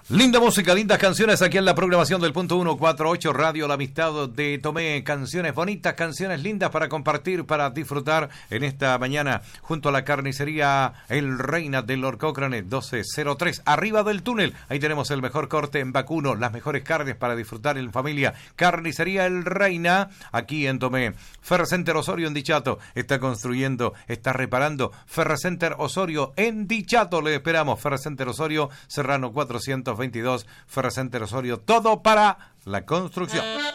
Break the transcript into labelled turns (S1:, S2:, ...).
S1: Linda música, lindas canciones aquí en la programación del Punto 148 Radio La Amistad de Tomé. Canciones bonitas, canciones lindas para compartir, para disfrutar en esta mañana junto a la carnicería El Reina del Lord Cochrane 1203. Arriba del túnel, ahí tenemos el mejor corte en vacuno, las mejores carnes para disfrutar en familia. Carnicería El Reina, aquí en Tomé. Ferracenter Osorio en Dichato, está construyendo, está reparando. Ferracenter Osorio en Dichato, le esperamos. Ferracenter Osorio, Serrano 422, Ferracenter Osorio, todo para la construcción.